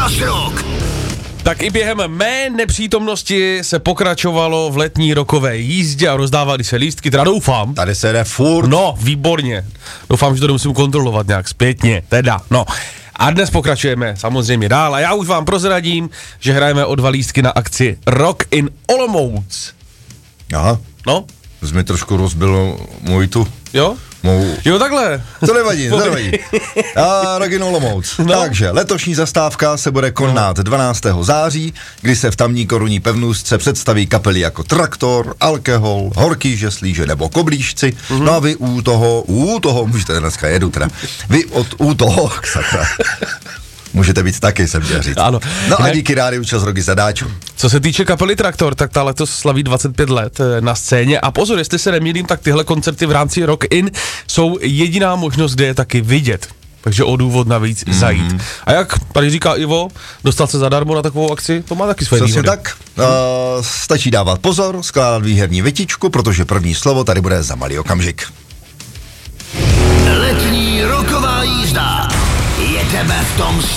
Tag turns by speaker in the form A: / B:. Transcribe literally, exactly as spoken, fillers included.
A: Náš rok.
B: Tak i během mé nepřítomnosti se pokračovalo v letní rokové jízdě a rozdávali se lístky, teda doufám.
C: Tady se jde furt.
B: No, výborně. Doufám, že to musím kontrolovat nějak zpětně, teda, no. A dnes pokračujeme samozřejmě dál a já už vám prozradím, že hrajeme o dva lístky na akci Rock in Olomouc.
C: Aha.
B: No?
C: Jsi mi trošku rozbil můj tu.
B: Jo?
C: Mou...
B: Jo, takhle.
C: To nevadí, to nevadí. A Rock in Olomouc. No. Takže letošní zastávka se bude konat no. dvanáctého září, kdy se v tamní korunní pevnůstce představí kapely jako Traktor, Alkohol, Horký žeslíže nebo Koblížci. Mm-hmm. No a vy u toho, u toho, můžete dneska jedu teda, vy od u toho, sakra. Můžete být taky, jsem chtěl říct.
B: Ano.
C: No a díky rádiu Čas Roky zadáču.
B: Co se týče kapely Traktor, tak ta letos slaví dvacet pět let na scéně a pozor, jestli se nemýlím, tak tyhle koncerty v rámci Rock In jsou jediná možnost, kde je taky vidět. Takže o důvod navíc mm-hmm. zajít. A jak tady říká Ivo, dostat se zadarmo na takovou akci, to má taky svoje
C: Přesně
B: výhody.
C: tak, uh, stačí dávat pozor, skládat výherní větičku, protože první slovo tady bude za malý okamžik.
A: Letní roková jízda. Jedeme v tom